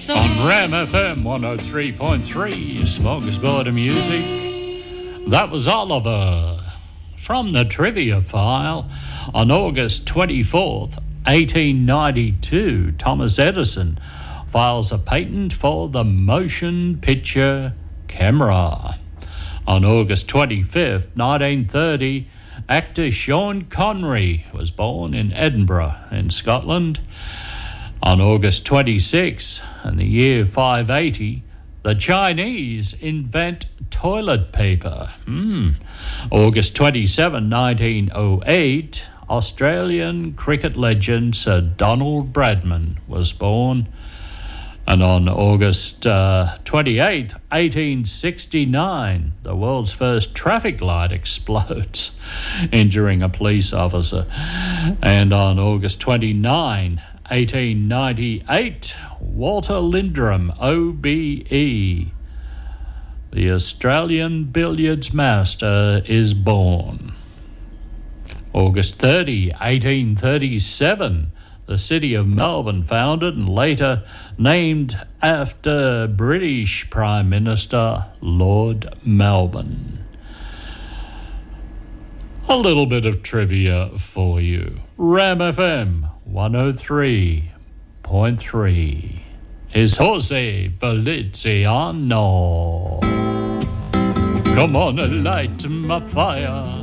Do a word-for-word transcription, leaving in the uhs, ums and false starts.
On Ram F M one oh three point three, Smorgasbord of Music. That was Oliver from the Trivia File. On August twenty-fourth, eighteen ninety-two, Thomas Edison files a patent for the motion picture camera. On August twenty-fifth, nineteen thirty, actor Sean Connery was born in Edinburgh in Scotland. On August twenty-sixth, in the year five eighty, the Chinese invent toilet paper. Hmm. August twenty-seventh, nineteen oh eight, Australian cricket legend Sir Donald Bradman was born. And on August uh, twenty-eighth, eighteen sixty-nine, the world's first traffic light explodes, injuring a police officer. And on August twenty-ninth, eighteen ninety-eight, Walter Lindrum, O B E, the Australian billiards master, is born. August thirtieth, eighteen thirty-seven, the city of Melbourne founded and later named after British Prime Minister Lord Melbourne. A little bit of trivia for you. Ram F M one oh three point three is Jose Feliciano. Come on and light my fire.